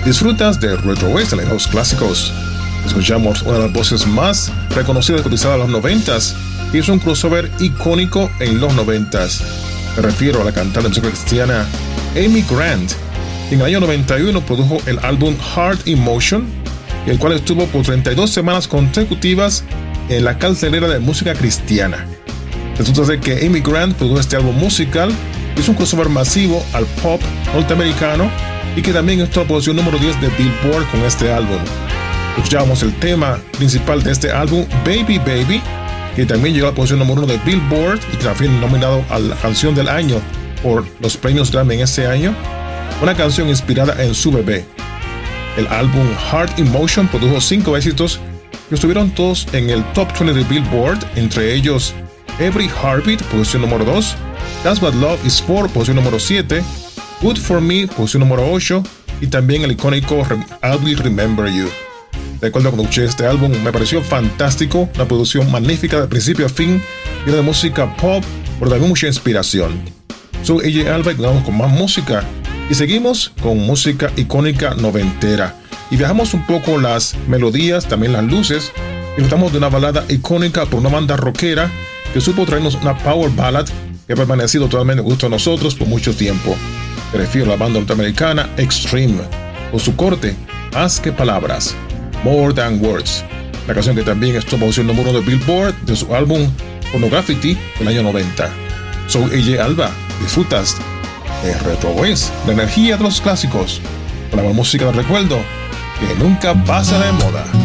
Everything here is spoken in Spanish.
Disfrutas de Retro West de los clásicos. Escuchamos una de las voces más reconocidas y cotizadas de los 90s, y es un crossover icónico en los 90s. Me refiero a la cantante de música cristiana Amy Grant. En el año 91 produjo el álbum Heart in Motion, el cual estuvo por 32 semanas consecutivas en la cartelera de música cristiana. Resulta ser que Amy Grant produjo este álbum musical, hizo un crossover masivo al pop norteamericano y que también estuvo en la posición número 10 de Billboard con este álbum. Escuchábamos el tema principal de este álbum, Baby Baby, que también llegó a la posición número 1 de Billboard y que también nominado a la canción del año por los premios Grammy en ese año. Una canción inspirada en su bebé. El álbum Heart in Motion produjo 5 éxitos que estuvieron todos en el Top 20 de Billboard, entre ellos Every Heartbeat, posición número 2, That's What Love Is For, posición número 7, Good For Me, posición número 8, y también el icónico I Will Remember You. Recuerdo cuando escuché este álbum, me pareció fantástico, una producción magnífica de principio a fin, llena de música pop, pero también mucha inspiración. Soy AJ Alba y continuamos con más música, y seguimos con música icónica noventera, y viajamos un poco las melodías, también las luces, y disfrutamos de una balada icónica por una banda rockera que supo traernos una power ballad que ha permanecido totalmente de gusto a nosotros por mucho tiempo. Me refiero a la banda norteamericana Extreme, con su corte, Más que Palabras, More Than Words, la canción que también estuvo en posición número 1 de Billboard de su álbum Pornography del año 90. Soy AJ Alba, disfrutas de Retro West, la energía de los clásicos, con la música de recuerdo que nunca pasa de moda.